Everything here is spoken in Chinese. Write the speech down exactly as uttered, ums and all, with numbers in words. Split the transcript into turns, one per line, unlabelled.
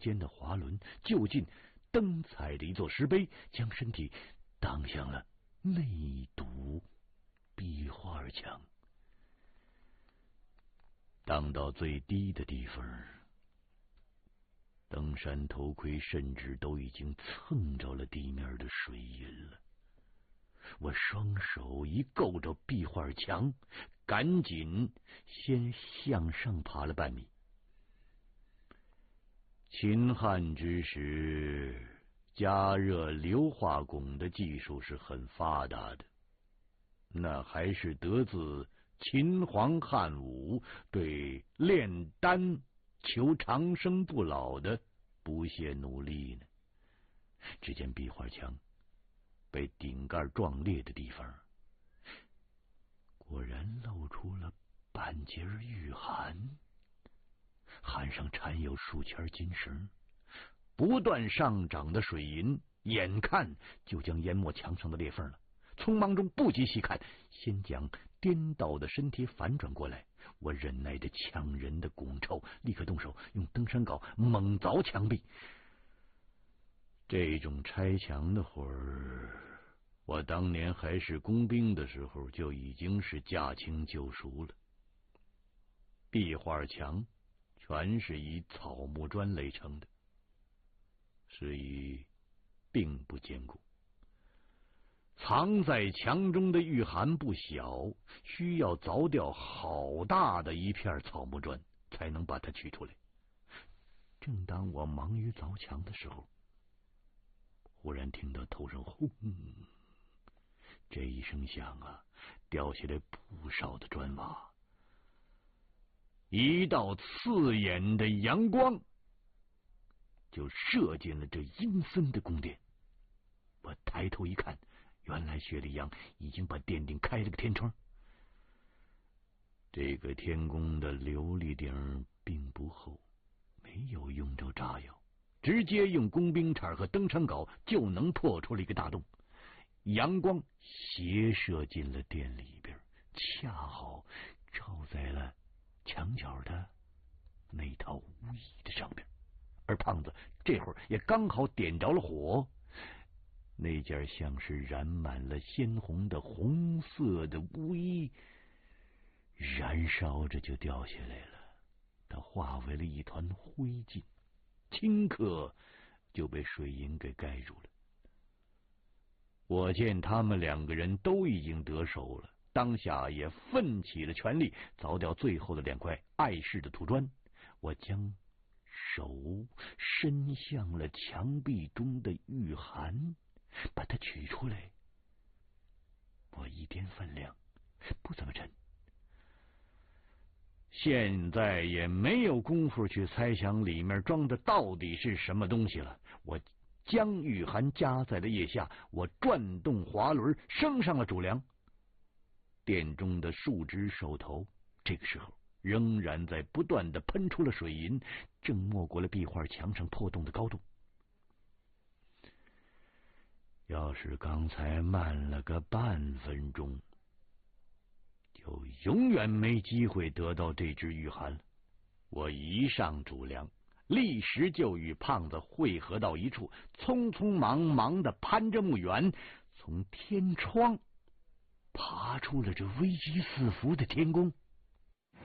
间的滑轮，就近蹬踩着一座石碑，将身体挡向了那堵壁画墙。荡到最低的地方，登山头盔甚至都已经蹭着了地面的水银了。我双手一够着壁画墙，赶紧先向上爬了半米。秦汉之时，加热硫化汞的技术是很发达的，那还是得自秦皇汉武对炼丹求长生不老的不懈努力呢。只见壁画墙被顶盖撞裂的地方，果然露出了半截玉函，函上缠有数圈金绳，不断上涨的水银眼看就将淹没墙上的裂缝了。匆忙中不及细看，先将颠倒的身体反转过来。我忍耐着呛人的拱臭，立刻动手用登山镐猛凿墙壁。这种拆墙的活儿，我当年还是工兵的时候就已经是驾轻就熟了。壁画墙全是以草木砖垒成的，所以并不坚固。藏在墙中的玉函不小，需要凿掉好大的一片草木砖才能把它取出来。正当我忙于凿墙的时候，忽然听到头上轰，这一声响啊，掉下来不少的砖瓦。一道刺眼的阳光就射进了这阴森的宫殿。我抬头一看，原来薛礼阳已经把殿顶开了个天窗。这个天宫的琉璃顶并不厚，没有用着炸药，直接用工兵铲和登山镐就能破出了一个大洞。阳光斜射进了殿里边，恰好照在了墙角的那套屋衣的上边，而胖子这会儿也刚好点着了火。那件像是染满了鲜红的红色的巫衣，燃烧着就掉下来了，它化为了一团灰烬，顷刻就被水银给盖住了。我见他们两个人都已经得手了，当下也奋起了全力凿掉最后的两块碍事的土砖。我将手伸向了墙壁中的玉函，把它取出来。我一掂分量，不怎么沉。现在也没有功夫去猜想里面装的到底是什么东西了。我将玉函夹在了腋下，我转动滑轮，升上了主梁。殿中的树枝手头这个时候仍然在不断的喷出了水银，正没过了壁画墙上破洞的高度。要是刚才慢了个半分钟，就永远没机会得到这只玉函了。我一上主梁，立时就与胖子汇合到一处，匆匆忙忙的攀着木垣，从天窗爬出了这危机四伏的天宫。